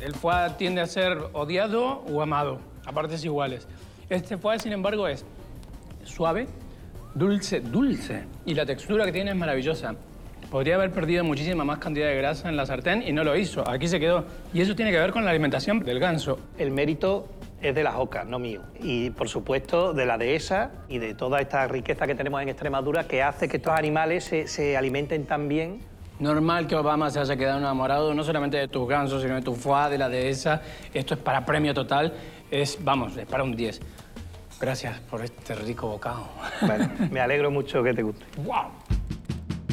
El foie tiende a ser odiado o amado, a partes iguales. Este foie, sin embargo, es suave, dulce, y la textura que tiene es maravillosa. Podría haber perdido muchísima más cantidad de grasa en la sartén y no lo hizo. Aquí se quedó. Y eso tiene que ver con la alimentación del ganso. El mérito es de las ocas, no mío. Y, por supuesto, de la dehesa y de toda esta riqueza que tenemos en Extremadura que hace que estos animales se alimenten tan bien. Normal que Obama se haya quedado enamorado no solamente de tus gansos, sino de tu foie, de la dehesa. Esto es para premio total. Vamos, es para un 10. Gracias por este rico bocado. Bueno, me alegro mucho que te guste. ¡Wow!